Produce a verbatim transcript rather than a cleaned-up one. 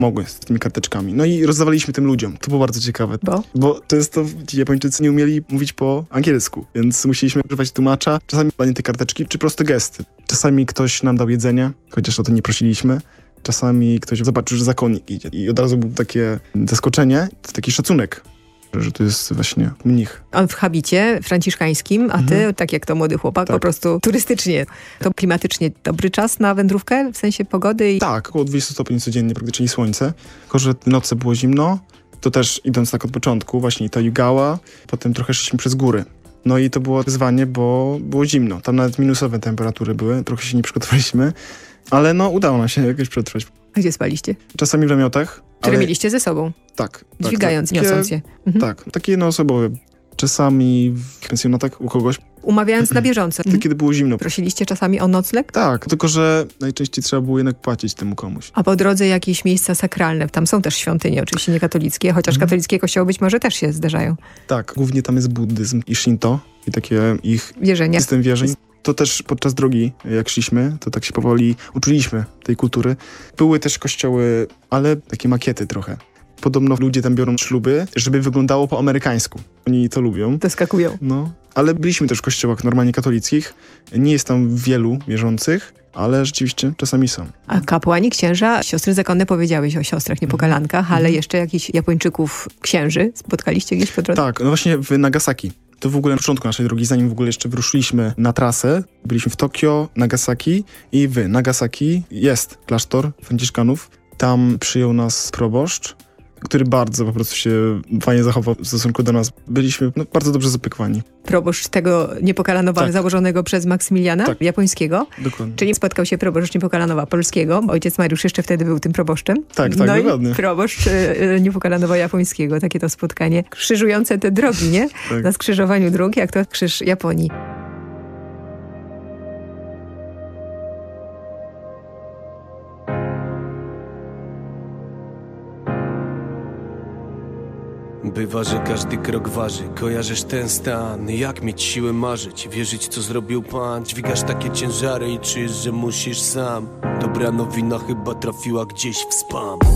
mogły z tymi karteczkami. No i rozdawaliśmy tym ludziom. To było bardzo ciekawe. Bo? Bo często ci Japończycy nie umieli mówić po angielsku, więc musieliśmy używać tłumacza. Czasami danie te karteczki, czy proste gesty. Czasami ktoś nam dał jedzenie, chociaż o to nie prosiliśmy. Czasami ktoś zobaczył, że zakonnik idzie i od razu było takie zaskoczenie, taki szacunek, że to jest właśnie mnich. On w habicie franciszkańskim, a ty, Mhm. tak jak to młody chłopak, Tak. po prostu turystycznie. To klimatycznie dobry czas na wędrówkę, w sensie pogody? I... Tak, około dwadzieścia stopni codziennie, praktycznie słońce. Tylko, że w nocy było zimno, to też idąc tak od początku, właśnie ta Jugawa, potem trochę szliśmy przez góry. No i to było wyzwanie, bo było zimno. Tam nawet minusowe temperatury były, trochę się nie przygotowaliśmy, ale no udało nam się jakoś przetrwać. A gdzie spaliście? Czasami w namiotach. Które ale... mieliście ze sobą, Tak. dźwigając, tak, niosąc je. Mhm. Tak, takie jednoosobowe. Czasami w pensjonatach u kogoś, Umawiając na bieżąco. mhm. kiedy było zimno. Prosiliście czasami o nocleg? Tak, tylko że najczęściej trzeba było jednak płacić temu komuś. A po drodze jakieś miejsca sakralne. Tam są też świątynie, oczywiście nie katolickie, chociaż Mhm. katolickie kościoły być może też się zdarzają. Tak, głównie tam jest buddyzm i shinto i takie ich Wierzenia. system wierzeń. To też podczas drogi, jak szliśmy, to tak się powoli uczyliśmy tej kultury. Były też kościoły, ale takie makiety trochę. Podobno ludzie tam biorą śluby, żeby wyglądało po amerykańsku. Oni to lubią. Doskakują. No, ale byliśmy też w kościołach normalnie katolickich. Nie jest tam wielu wierzących, ale rzeczywiście czasami są. A kapłani, księża, siostry zakonne, powiedziałeś o siostrach niepokalankach, ale Mhm. jeszcze jakichś Japończyków, księży spotkaliście gdzieś po drodze? Tak, no właśnie w Nagasaki. To w ogóle na początku naszej drogi, zanim w ogóle jeszcze wyruszyliśmy na trasę. Byliśmy w Tokio, Nagasaki i w Nagasaki jest klasztor franciszkanów. Tam przyjął nas proboszcz, który bardzo po prostu się fajnie zachował w stosunku do nas. Byliśmy no, bardzo dobrze zaopiekowani. Proboszcz tego Niepokalanowa Tak. założonego przez Maksymiliana Tak. japońskiego. Dokładnie. Czyli spotkał się proboszcz Niepokalanowa polskiego. Ojciec Mariusz jeszcze wtedy był tym proboszczem. Tak, tak, no dokładnie. i proboszcz y, Niepokalanowa japońskiego. Takie to spotkanie krzyżujące te drogi, nie? Tak. Na skrzyżowaniu dróg, jak to krzyż Japonii. Bywa, że każdy krok waży. Kojarzysz ten stan, jak mieć siłę marzyć, wierzyć, co zrobił Pan. Dźwigasz takie ciężary i czujesz, że musisz sam. Dobra nowina chyba trafiła gdzieś w spam.